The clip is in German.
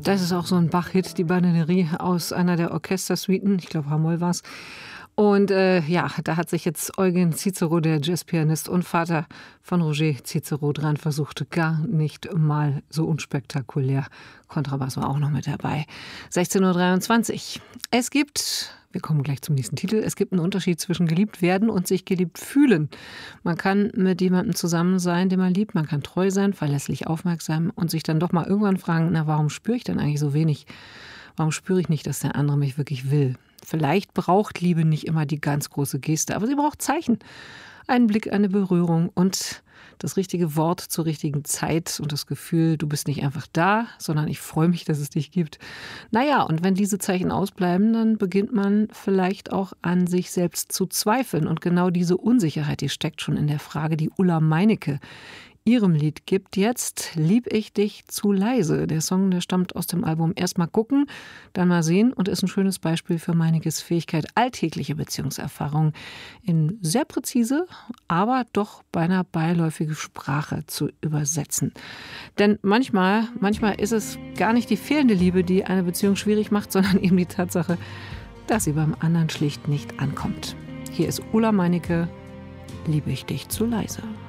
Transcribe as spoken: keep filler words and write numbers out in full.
Das ist auch so ein Bach-Hit, die Bananerie aus einer der Orchestersuiten. Ich glaube, H-Moll war's. Und äh, ja, da hat sich jetzt Eugen Cicero, der Jazzpianist und Vater von Roger Cicero, dran versucht. Gar nicht mal so unspektakulär. Kontrabass war auch noch mit dabei. sechzehn Uhr dreiundzwanzig. Es gibt, wir kommen gleich zum nächsten Titel, es gibt einen Unterschied zwischen geliebt werden und sich geliebt fühlen. Man kann mit jemandem zusammen sein, den man liebt. Man kann treu sein, verlässlich, aufmerksam und sich dann doch mal irgendwann fragen, na, warum spüre ich denn eigentlich so wenig? Warum spüre ich nicht, dass der andere mich wirklich will? Vielleicht braucht Liebe nicht immer die ganz große Geste, aber sie braucht Zeichen. Einen Blick, eine Berührung und das richtige Wort zur richtigen Zeit und das Gefühl, du bist nicht einfach da, sondern ich freue mich, dass es dich gibt. Naja, und wenn diese Zeichen ausbleiben, dann beginnt man vielleicht auch an sich selbst zu zweifeln. Und genau diese Unsicherheit, die steckt schon in der Frage, die Ulla Meinecke ihrem Lied gibt jetzt Lieb ich dich zu leise. Der Song, der stammt aus dem Album Erst mal gucken, dann mal sehen und ist ein schönes Beispiel für Meinekes Fähigkeit, alltägliche Beziehungserfahrungen in sehr präzise, aber doch beinahe beiläufige Sprache zu übersetzen. Denn manchmal, manchmal ist es gar nicht die fehlende Liebe, die eine Beziehung schwierig macht, sondern eben die Tatsache, dass sie beim anderen schlicht nicht ankommt. Hier ist Ulla Meinecke, Liebe ich dich zu leise.